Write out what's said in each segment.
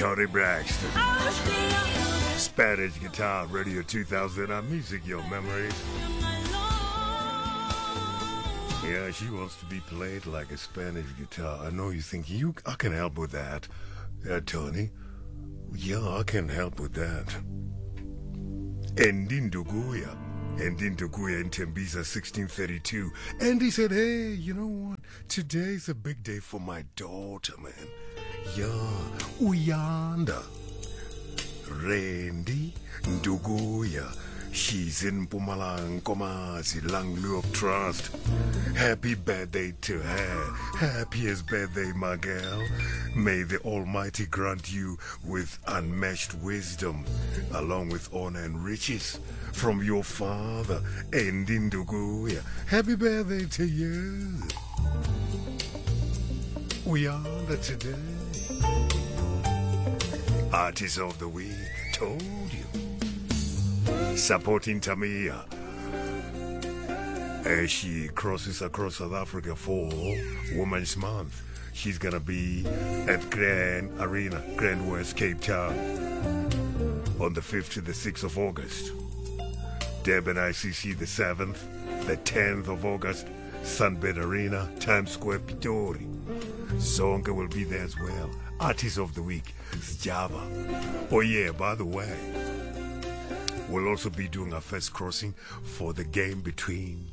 Tony Braxton. Spanish Guitar Radio 2000 on Music Your Memories. Yeah, she wants to be played like a Spanish guitar. I know you're thinking, I can help with that. Tony. Yeah, I can help with that. Ndinduguya in Tembisa 1632. And he said, hey, you know what? Today's a big day for my daughter, man. Yeah, Uyanda. Randy Nduguya. She's in Mpumalanga, Komazi, Langluop Trust. Happy birthday to her. Happiest birthday, my girl. May the Almighty grant you with unmatched wisdom, along with honor and riches from your father, Ndinduguya. Happy birthday to you. We are the today. Artist of the Week, told you. Supporting Tamia as she crosses across South Africa for Women's Month. She's gonna be at Grand Arena, Grand West, Cape Town on the 5th to the 6th of August. Durban ICC the 7th, the 10th of August, Sunbed Arena, Times Square, Pitori. Zonke will be there as well. Artist of the Week, Sjava. Oh yeah, by the way, we'll also be doing our first crossing for the game between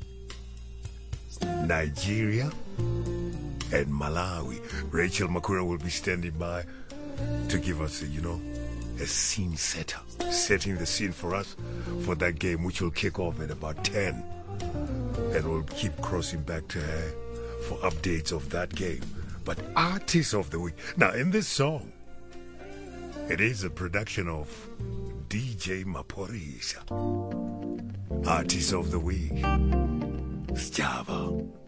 Nigeria and Malawi. Rachel Makura will be standing by to give us a scene setter, setting the scene for us for that game, which will kick off at about 10. And we'll keep crossing back to her for updates of that game. But Artist of the Week. Now, in this song, it is a production of DJ Maporisa. Artist of the Week, Sjava.